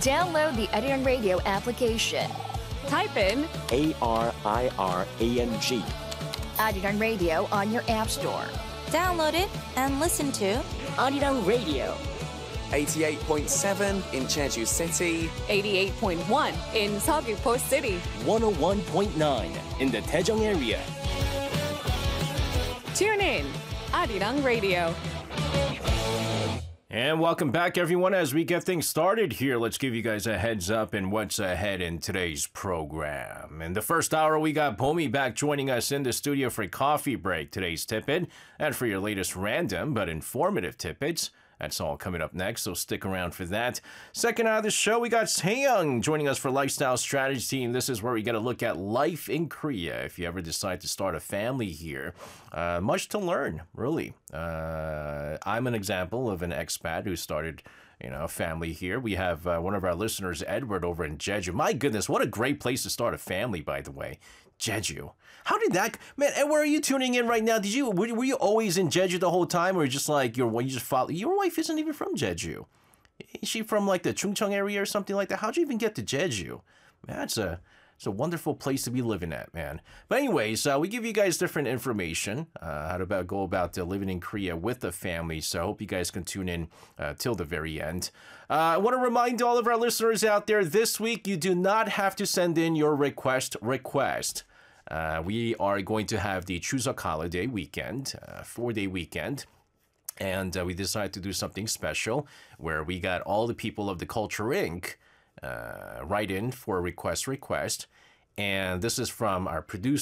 Download the Arirang Radio application. Type in ARIRANG. Arirang Radio on your app store. Download it and listen to Arirang Radio. 88.7 in Jeju City, 88.1 in Seogwipo City, 101.9 in the Daejeong area. Tune in, Arirang Radio. And welcome back, everyone. As we get things started here, let's give you guys a heads up in what's ahead in today's program. In the first hour, we got Bomi back joining us in the studio for a coffee break, today's Tip-It, and for your latest random but informative Tip-Its. That's all coming up next, so stick around for that. Second hour of the show, we got Taeyong joining us for Lifestyle Strategy, and this is where we get a look at life in Korea if you ever decide to start a family here. Much to learn, really. I'm an example of an expat who started a family here. We have one of our listeners, Edward, over in Jeju. My goodness, what a great place to start a family, by the way. Jeju. How did that, man? And where are you tuning in right now? Were you always in Jeju the whole time, or just like your wife isn't even from Jeju? Is she from like the Chungcheong area or something like that? How'd you even get to Jeju? Man, it's a wonderful place to be living at, man. But anyways, we give you guys different information how to go about living in Korea with the family. So I hope you guys can tune in till the very end. I want to remind all of our listeners out there, this week you do not have to send in your request. We are going to have the Chuseok holiday weekend, 4-day weekend. And we decided to do something special where we got all the people of the Culture Inc. Write in for a request. And this is from our producer.